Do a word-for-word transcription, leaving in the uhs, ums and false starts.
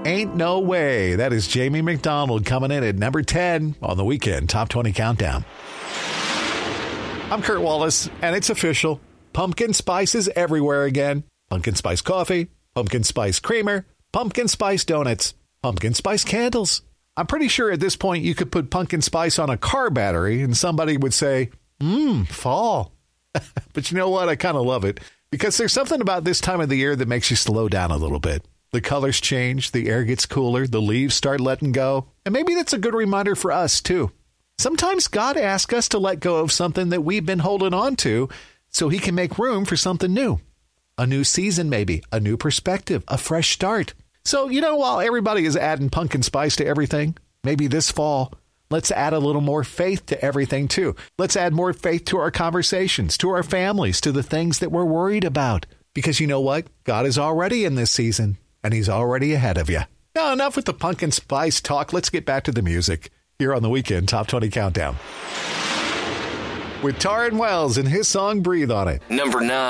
Ain't No Way. That is Jamie McDonald coming in at number ten on the Weekend Top twenty Countdown. I'm Kurt Wallace, and it's official. Pumpkin spice is everywhere again. Pumpkin spice coffee, pumpkin spice creamer, pumpkin spice donuts, pumpkin spice candles. I'm pretty sure at this point you could put pumpkin spice on a car battery and somebody would say, mmm, fall. But you know what? I kind of love it because there's something about this time of the year that makes you slow down a little bit. The colors change, the air gets cooler, the leaves start letting go. And maybe that's a good reminder for us, too. Sometimes God asks us to let go of something that we've been holding on to so he can make room for something new. A new season, maybe, a new perspective, a fresh start. So, you know, while everybody is adding pumpkin spice to everything, maybe this fall, let's add a little more faith to everything, too. Let's add more faith to our conversations, to our families, to the things that we're worried about. Because you know what? God is already in this season. And he's already ahead of you. Now, enough with the pumpkin spice talk. Let's get back to the music here on the Weekend Top twenty Countdown. With Taryn Wells and his song Breathe on It. Number nine.